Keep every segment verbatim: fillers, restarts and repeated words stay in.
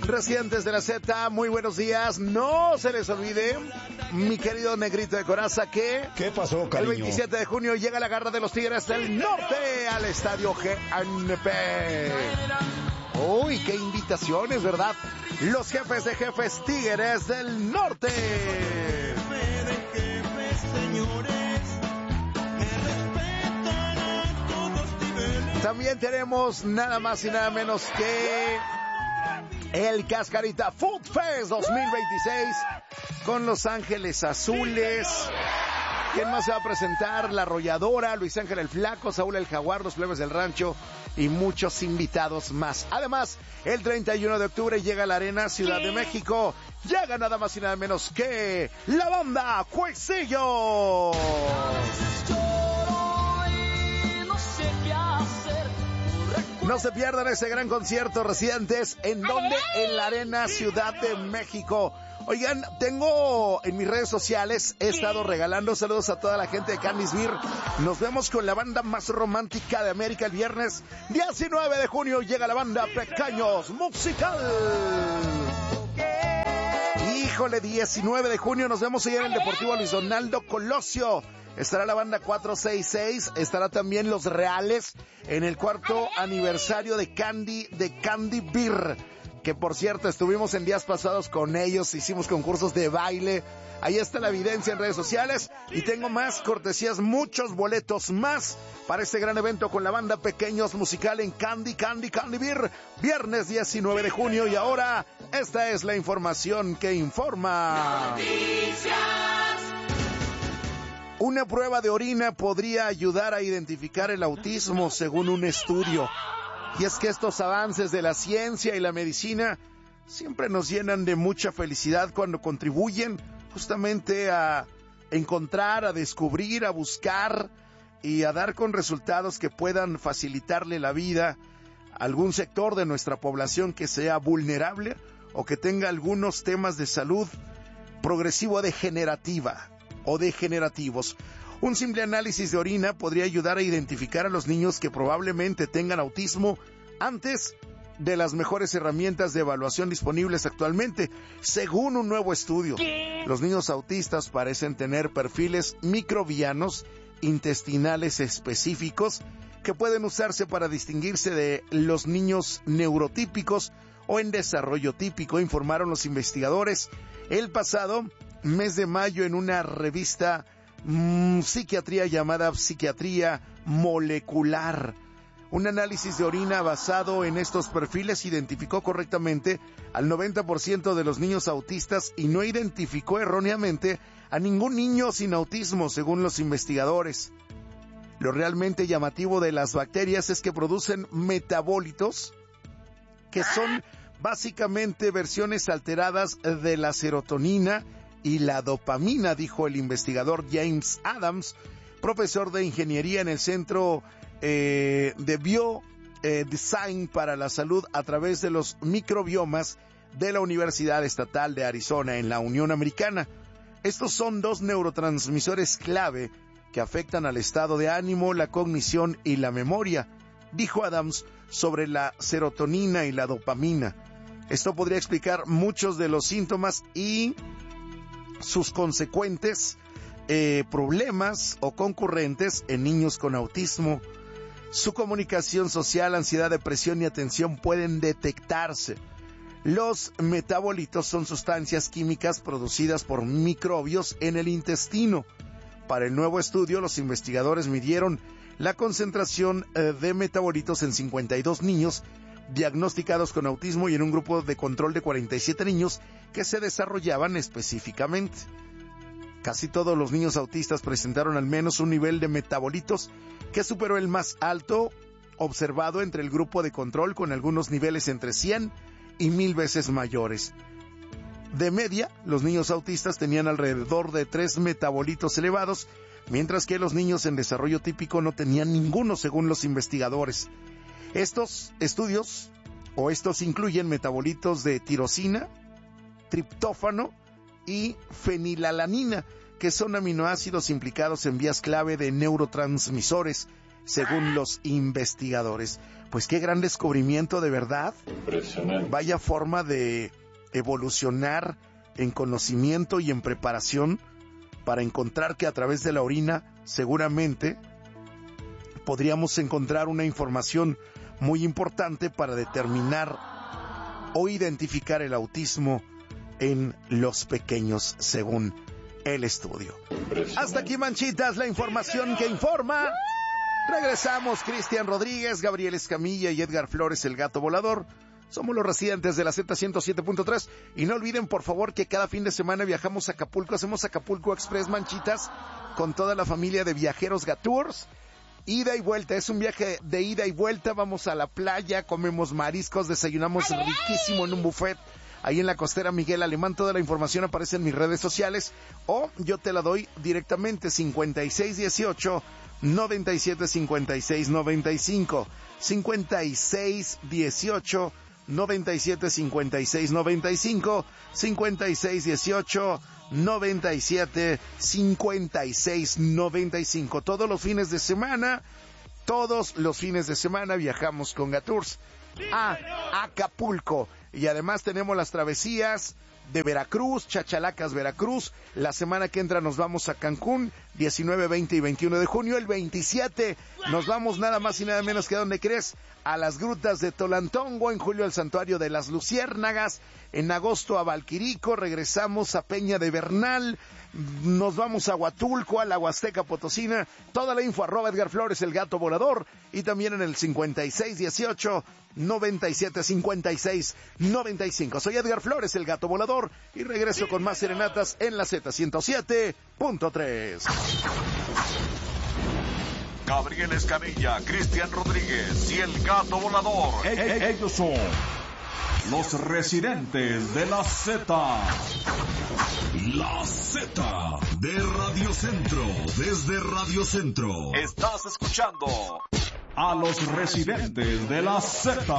Residentes de la Z, muy buenos días. No se les olvide, mi querido negrito de coraza, que... ¿Qué pasó, cariño? El veintisiete de junio llega la garra de los Tigres del Norte al Estadio G N P. Uy, qué invitaciones, ¿verdad? Los jefes de jefes Tigres del Norte. También tenemos nada más y nada menos que el Cascarita Food Fest dos mil veintiséis con Los Ángeles Azules. ¿Quién más se va a presentar? La Arrolladora, Luis Ángel el Flaco, Saúl el Jaguar, Los Plebes del Rancho y muchos invitados más. Además, el treinta y uno de octubre llega a la Arena Ciudad de México. Llega nada más y nada menos que la banda Cuecillo. No se pierdan ese gran concierto, residentes. ¿En dónde? En la Arena Ciudad de México. Oigan, tengo en mis redes sociales, he estado regalando saludos a toda la gente de Candice Beer. Nos vemos con la banda más romántica de América el viernes diecinueve de junio. Llega la banda Pequeños Musical. Híjole, diecinueve de junio nos vemos allá en el Deportivo Luis Donaldo Colosio. Estará la banda cuatro seis seis, estará también Los Reales en el cuarto aniversario de Candy, de Candy Beer, que por cierto estuvimos en días pasados con ellos, hicimos concursos de baile. Ahí está la evidencia en redes sociales y tengo más cortesías, muchos boletos más para este gran evento con la banda Pequeños Musical en Candy, Candy, Candy Beer, viernes diecinueve de junio. Y ahora, esta es la información que informa. Noticias. Una prueba de orina podría ayudar a identificar el autismo según un estudio. Y es que estos avances de la ciencia y la medicina siempre nos llenan de mucha felicidad cuando contribuyen justamente a encontrar, a descubrir, a buscar y a dar con resultados que puedan facilitarle la vida a algún sector de nuestra población que sea vulnerable o que tenga algunos temas de salud progresivo degenerativa o degenerativos. Un simple análisis de orina podría ayudar a identificar a los niños que probablemente tengan autismo antes de las mejores herramientas de evaluación disponibles actualmente. Según un nuevo estudio, ¿qué? Los niños autistas parecen tener perfiles microbianos intestinales específicos que pueden usarse para distinguirse de los niños neurotípicos o en desarrollo típico, informaron los investigadores el pasado mes de mayo en una revista mmm, psiquiatría llamada Psiquiatría Molecular. Un análisis de orina basado en estos perfiles identificó correctamente al noventa por ciento de los niños autistas y no identificó erróneamente a ningún niño sin autismo, según los investigadores. Lo realmente llamativo de las bacterias es que producen metabolitos que son básicamente versiones alteradas de la serotonina y la dopamina, dijo el investigador James Adams, profesor de ingeniería en el Centro eh, de Biodesign eh, para la Salud a través de los microbiomas de la Universidad Estatal de Arizona en la Unión Americana. Estos son dos neurotransmisores clave que afectan al estado de ánimo, la cognición y la memoria, dijo Adams sobre la serotonina y la dopamina. Esto podría explicar muchos de los síntomas y sus consecuentes eh, problemas o concurrentes en niños con autismo. Su comunicación social, ansiedad, depresión y atención pueden detectarse. Los metabolitos son sustancias químicas producidas por microbios en el intestino. Para el nuevo estudio, los investigadores midieron la concentración eh, de metabolitos en cincuenta y dos niños diagnosticados con autismo y en un grupo de control de cuarenta y siete niños que se desarrollaban específicamente. Casi todos los niños autistas presentaron al menos un nivel de metabolitos que superó el más alto observado entre el grupo de control, con algunos niveles entre cien y mil veces mayores. De media, los niños autistas tenían alrededor de tres metabolitos elevados, mientras que los niños en desarrollo típico no tenían ninguno, según los investigadores. Estos estudios, o estos incluyen metabolitos de tirosina, triptófano y fenilalanina, que son aminoácidos implicados en vías clave de neurotransmisores según los investigadores. Pues qué gran descubrimiento, de verdad. Impresionante. Vaya forma de evolucionar en conocimiento y en preparación para encontrar que a través de la orina seguramente podríamos encontrar una información muy importante para determinar o identificar el autismo en los pequeños, según el estudio. Hasta aquí, Manchitas, la información que informa. Regresamos, Cristian Rodríguez, Gabriel Escamilla y Edgar Flores, el gato volador. Somos los residentes de la Z ciento siete punto tres. Y no olviden, por favor, que cada fin de semana viajamos a Acapulco. Hacemos Acapulco Express, Manchitas, con toda la familia de Viajeros Gatours. Ida y vuelta, es un viaje de ida y vuelta. Vamos a la playa, comemos mariscos, desayunamos riquísimo en un buffet ahí en la costera Miguel Alemán. Toda la información aparece en mis redes sociales o yo te la doy directamente. Cincuenta y seis dieciocho noventa y siete cincuenta y seis noventa y cinco, cincuenta y seis dieciocho noventa y siete cincuenta y seis noventa y cinco, cincuenta y seis dieciocho noventa y siete cincuenta y seis noventa y cinco. Todos los fines de semana, todos los fines de semana viajamos con Gatours a Acapulco. Y además tenemos las travesías de Veracruz, Chachalacas, Veracruz. La semana que entra nos vamos a Cancún, diecinueve, veinte y veintiuno de junio. El veintisiete nos vamos nada más y nada menos que, ¿dónde crees? A las grutas de Tolantongo. En julio al Santuario de las Luciérnagas. En agosto a Valquirico. Regresamos a Peña de Bernal. Nos vamos a Huatulco, a la Huasteca Potosina. Toda la info arroba Edgar Flores, el gato volador. Y también en el cincuenta y seis dieciocho noventa y siete cincuenta y seis noventa y cinco. Soy Edgar Flores, el gato volador. Y regreso con más serenatas en la Z ciento siete punto tres. Gabriel Escamilla, Cristian Rodríguez y el gato volador. E- e- ellos son los residentes de la Z. La Z de Radio Centro, desde Radio Centro. Estás escuchando A los residentes de la Z.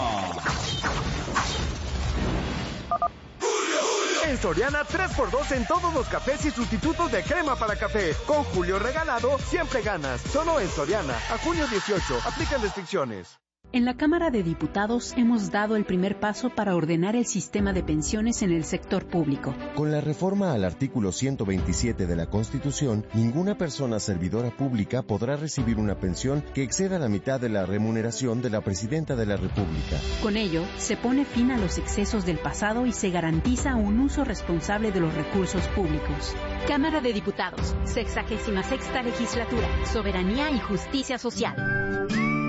En Soriana, tres por dos en todos los cafés y sustitutos de crema para café. Con Julio regalado, siempre ganas. Solo en Soriana. A junio dieciocho. Aplican restricciones. En la Cámara de Diputados hemos dado el primer paso para ordenar el sistema de pensiones en el sector público. Con la reforma al artículo ciento veintisiete de la Constitución, ninguna persona servidora pública podrá recibir una pensión que exceda la mitad de la remuneración de la Presidenta de la República. Con ello, se pone fin a los excesos del pasado y se garantiza un uso responsable de los recursos públicos. Cámara de Diputados, sexagésima sexta legislatura, soberanía y justicia social.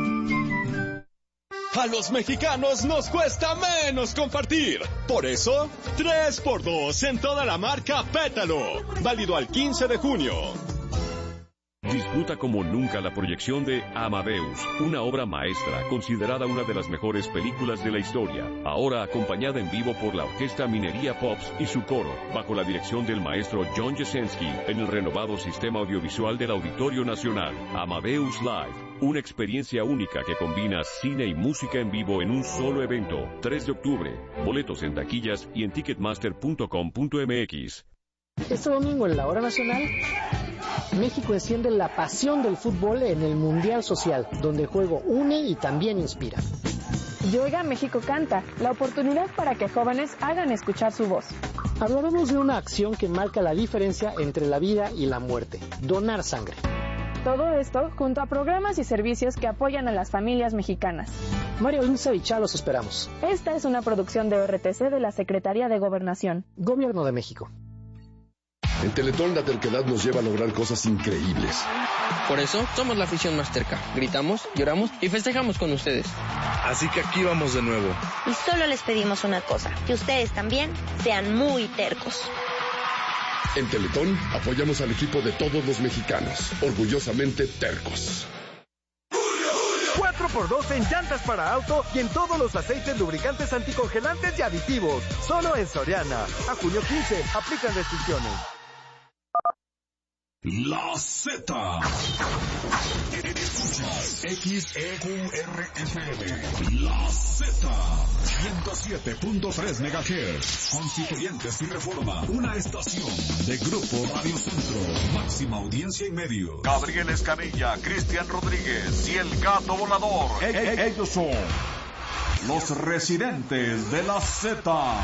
A los mexicanos nos cuesta menos compartir. Por eso, tres por dos en toda la marca Pétalo. Válido al quince de junio. Disfruta como nunca la proyección de Amadeus, una obra maestra considerada una de las mejores películas de la historia, ahora acompañada en vivo por la Orquesta Minería Pops y su coro, bajo la dirección del maestro John Jesensky, en el renovado sistema audiovisual del Auditorio Nacional. Amadeus Live, una experiencia única que combina cine y música en vivo en un solo evento. tres de octubre, boletos en taquillas y en ticketmaster punto com punto m x. Este domingo en la Hora Nacional, México enciende la pasión del fútbol en el Mundial Social, donde el juego une y también inspira. Yoga México Canta, la oportunidad para que jóvenes hagan escuchar su voz. Hablaremos de una acción que marca la diferencia entre la vida y la muerte, donar sangre. Todo esto junto a programas y servicios que apoyan a las familias mexicanas. Mario Lince y Chá los esperamos. Esta es una producción de O R T C de la Secretaría de Gobernación. Gobierno de México. En Teletón la terquedad nos lleva a lograr cosas increíbles. Por eso somos la afición más terca. Gritamos, lloramos y festejamos con ustedes. Así que aquí vamos de nuevo. Y solo les pedimos una cosa, que ustedes también sean muy tercos. En Teletón apoyamos al equipo de todos los mexicanos, orgullosamente tercos. cuatro por dos en llantas para auto y en todos los aceites, lubricantes, anticongelantes y aditivos. Solo en Soriana. A junio quince, aplican restricciones. La Z. Escuchas X E Q R F M. La Z. ciento siete punto tres megahertz. Constituyentes y Reforma. Una estación de Grupo Radio Centro. Máxima audiencia y medios. Gabriel Escamilla, Cristian Rodríguez y el Gato Volador. E- e- ellos son los residentes de la Z.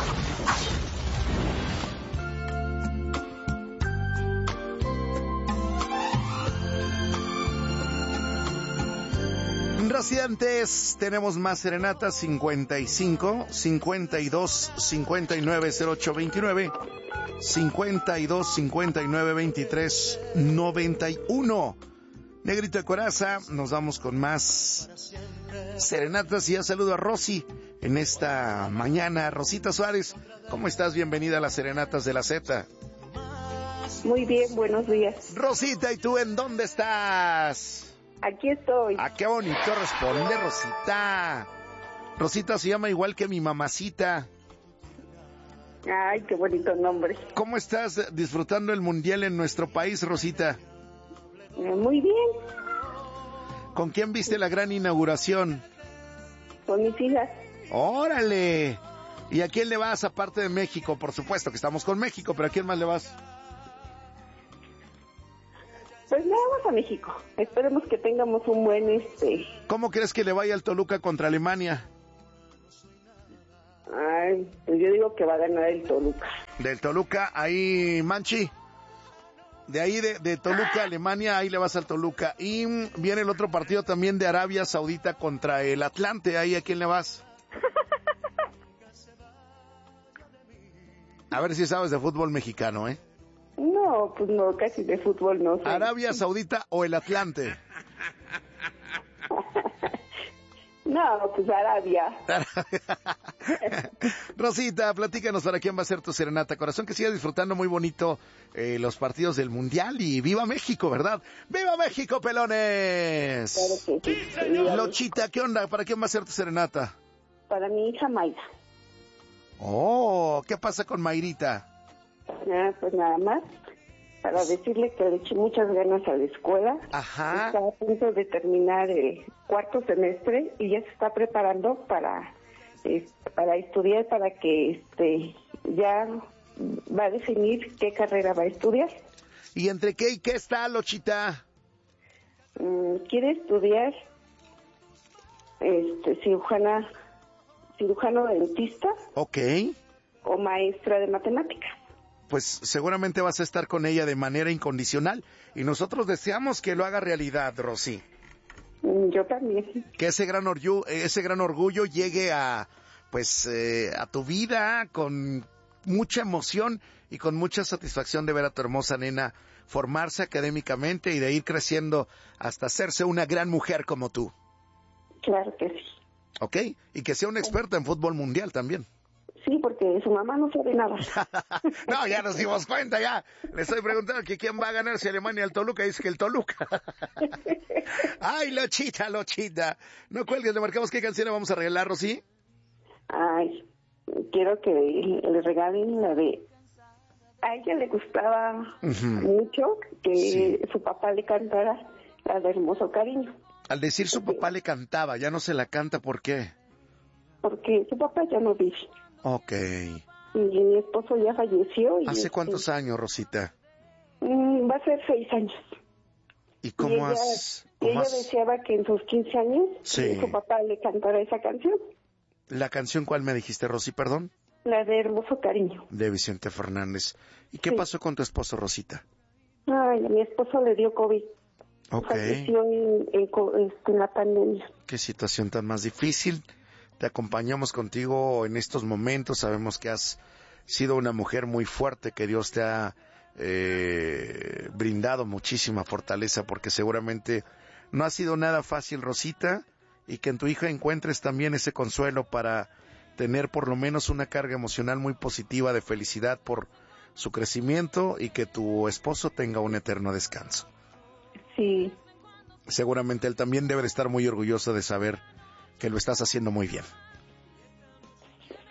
Residentes, tenemos más serenatas. Cincuenta y cinco, cincuenta y dos, cincuenta y nueve, cero ocho veintinueve, cincuenta y dos, cincuenta y nueve, veintitrés, noventa y uno. Negrito de Coraza, nos vamos con más serenatas y ya saludo a Rosy en esta mañana. Rosita Suárez, ¿cómo estás? Bienvenida a las serenatas de la Z. Muy bien, buenos días. Rosita, ¿y tú en dónde estás? Aquí estoy. Ah, qué bonito responde, Rosita. Rosita se llama igual que mi mamacita. Ay, qué bonito nombre. ¿Cómo estás disfrutando el mundial en nuestro país, Rosita? Eh, muy bien. ¿Con quién viste la gran inauguración? Con mis hijas. ¡Órale! ¿Y a quién le vas aparte de México? Por supuesto que estamos con México, pero ¿a quién más le vas? Pues nada más a México. Esperemos que tengamos un buen este. ¿Cómo crees que le vaya al Toluca contra Alemania? Ay, pues yo digo que va a ganar el Toluca. Del Toluca, ahí Manchi. De ahí de, de Toluca, Alemania, ahí le vas al Toluca. Y viene el otro partido también de Arabia Saudita contra el Atlante. Ahí, ¿a quién le vas? A ver si sabes de fútbol mexicano, ¿eh? No, pues no, casi de fútbol no sé. ¿Arabia Saudita o el Atlante? No, pues Arabia. Rosita, platícanos para quién va a ser tu serenata. Corazón, que siga disfrutando muy bonito eh, los partidos del Mundial y ¡viva México!, ¿verdad? ¡Viva México, pelones! Claro que sí. Sí, Lochita, ¿qué onda? ¿Para quién va a ser tu serenata? Para mi hija Mayra. Oh, ¿qué pasa con Mayrita? Ah, pues nada más, para decirle que le eché muchas ganas a la escuela. Ajá. Está a punto de terminar el cuarto semestre y ya se está preparando para, eh, para estudiar, para que este ya va a definir qué carrera va a estudiar. ¿Y entre qué y qué está, Lochita? Mm, quiere estudiar este cirujana, cirujano dentista. Ok. O maestra de matemáticas. Pues seguramente vas a estar con ella de manera incondicional y nosotros deseamos que lo haga realidad, Rosy. Yo también. Que ese gran orgullo, ese gran orgullo llegue a, pues, eh, a tu vida con mucha emoción y con mucha satisfacción de ver a tu hermosa nena formarse académicamente y de ir creciendo hasta hacerse una gran mujer como tú. Claro que sí. ¿Ok? Y que sea una experta en fútbol mundial también. Sí, porque su mamá no sabe nada. No, ya nos dimos cuenta, ya. Le estoy preguntando que quién va a ganar, si Alemania o el Toluca. Dice que el Toluca. Ay, Lochita, Lochita. No cuelgues, le marcamos qué canción le vamos a regalar, Rosy. Ay, quiero que le regalen la de... A ella le gustaba uh-huh. mucho que sí. Su papá le cantara la de Hermoso Cariño. Al decir su papá le cantaba, ya no se la canta, ¿por qué? Porque su papá ya no vive. Ok. Y mi esposo ya falleció. Y ¿Hace este, cuántos años, Rosita? Va a ser seis años. ¿Y cómo y ella, has...? ¿cómo ella has... deseaba que en sus quince años sí. su papá le cantara esa canción. ¿La canción cuál me dijiste, Rosy, perdón? La de Hermoso Cariño. De Vicente Fernández. ¿Y qué sí. pasó con tu esposo, Rosita? Ay, a mi esposo le dio COVID. Ok. Falleció en, en, en la pandemia. Qué situación tan más difícil. Te acompañamos contigo en estos momentos. Sabemos que has sido una mujer muy fuerte, que Dios te ha eh, brindado muchísima fortaleza, porque seguramente no ha sido nada fácil, Rosita, y que en tu hija encuentres también ese consuelo para tener por lo menos una carga emocional muy positiva de felicidad por su crecimiento y que tu esposo tenga un eterno descanso. Sí. Seguramente él también debe estar muy orgulloso de saber que lo estás haciendo muy bien.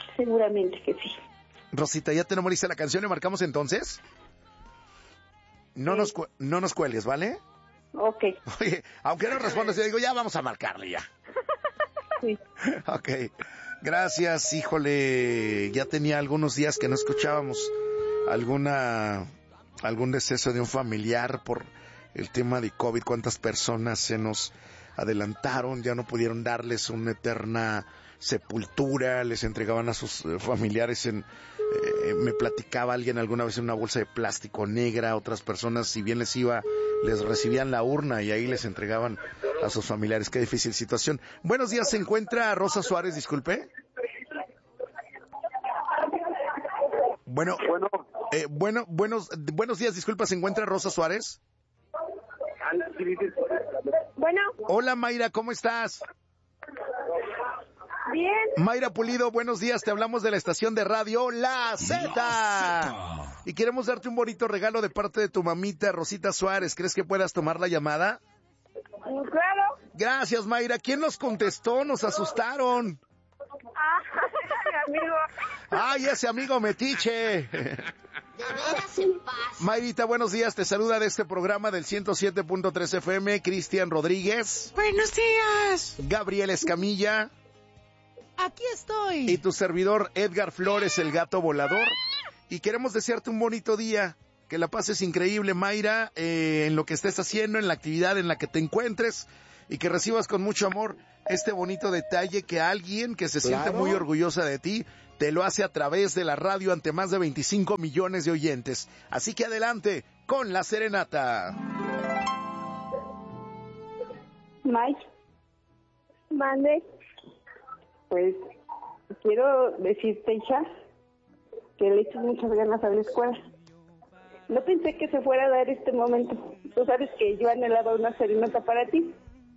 Seguramente que sí. Rosita, ¿ya te nombriste la canción y marcamos entonces? No, sí. nos, cu- no nos cuelgues, ¿vale? Ok. Oye, aunque no respondas, yo digo, ya vamos a marcarle ya. Sí. Ok. Gracias, híjole. Ya tenía algunos días que no escuchábamos alguna algún deceso de un familiar por el tema de COVID. Cuántas personas se nos adelantaron, ya no pudieron darles una eterna sepultura, les entregaban a sus familiares en, eh, me platicaba alguien alguna vez en una bolsa de plástico negra, otras personas, si bien les iba, les recibían la urna y ahí les entregaban a sus familiares. Qué difícil situación. Buenos días, ¿se encuentra Rosa Suárez? Disculpe. Bueno, bueno, eh, bueno, buenos, buenos días, disculpa, ¿se encuentra Rosa Suárez? Bueno. Hola Mayra, ¿cómo estás? Bien. Mayra Pulido, buenos días, te hablamos de la estación de radio La Z. La Z. Y queremos darte un bonito regalo de parte de tu mamita, Rosita Suárez. ¿Crees que puedas tomar la llamada? Claro. Gracias, Mayra. ¿Quién nos contestó? Nos asustaron. Ah, mi amigo. Ay, ese amigo metiche. Mayrita, buenos días, te saluda de este programa del ciento siete punto tres F M, Cristian Rodríguez. Buenos días. Gabriel Escamilla. Aquí estoy. Y tu servidor Edgar Flores, el gato volador. Y queremos desearte un bonito día, que la pases increíble, Mayra, eh, en lo que estés haciendo, en la actividad en la que te encuentres, y que recibas con mucho amor este bonito detalle que alguien que se siente Claro. muy orgullosa de ti te lo hace a través de la radio ante más de veinticinco millones de oyentes. Así que adelante con la serenata. Mike. Mande. Pues quiero decirte, hija, que le eches muchas ganas a la escuela. No pensé que se fuera a dar este momento. Tú sabes que yo anhelaba una serenata para ti.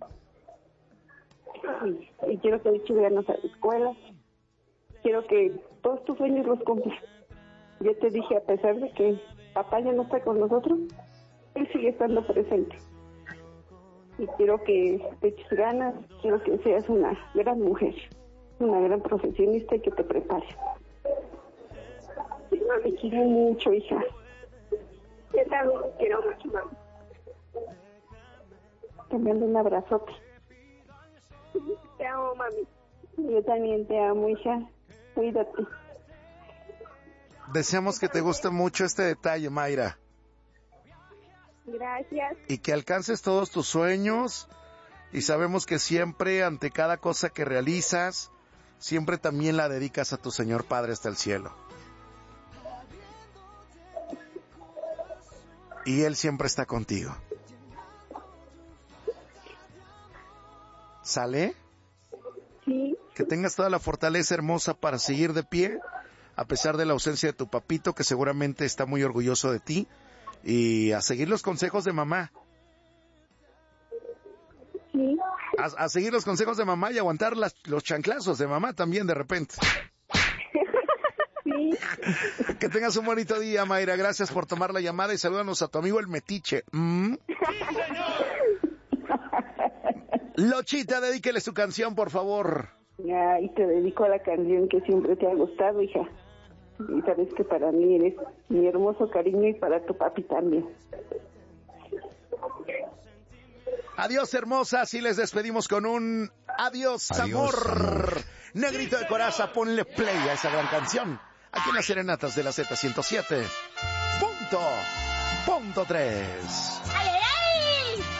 Y, y quiero que le eches ganas a la escuela. Quiero que todos tus sueños los cumplas. Yo te dije, a pesar de que papá ya no está con nosotros, él sigue estando presente. Y quiero que te eches ganas, quiero que seas una gran mujer, una gran profesionista y que te prepares. Sí, mami, quiero mucho, hija. Yo también quiero mucho, mami. Te mando un abrazote. Te amo, mami. Yo también te amo, hija. Cuídate. Deseamos que te guste mucho este detalle, Mayra. Gracias. Y que alcances todos tus sueños. Y sabemos que siempre, ante cada cosa que realizas, siempre también la dedicas a tu Señor Padre hasta el cielo. Y Él siempre está contigo. ¿Sale? Sí. Que tengas toda la fortaleza hermosa para seguir de pie, a pesar de la ausencia de tu papito, que seguramente está muy orgulloso de ti, y a seguir los consejos de mamá. Sí. A, a seguir los consejos de mamá y aguantar las, los chanclazos de mamá también de repente. Sí. Que tengas un bonito día, Mayra. Gracias por tomar la llamada y salúdanos a tu amigo el metiche. ¿Mm? Lochita, dedíquele su canción, por favor. Ya, y te dedico a la canción que siempre te ha gustado, hija. Y sabes que para mí eres mi hermoso cariño y para tu papi también. Adiós, hermosa. Así les despedimos con un adiós, Adiós, amor. amor. Negrito de coraza, ponle play a esa gran canción. Aquí en las serenatas de la Z ciento siete punto tres.